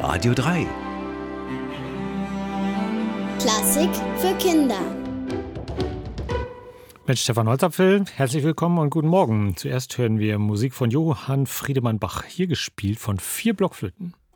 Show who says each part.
Speaker 1: Radio 3.
Speaker 2: Klassik für Kinder.
Speaker 3: Mit Stefan Holzapfel, herzlich willkommen und guten Morgen. Zuerst hören wir Musik von Johann Friedemann Bach, hier gespielt von 4 Blockflöten.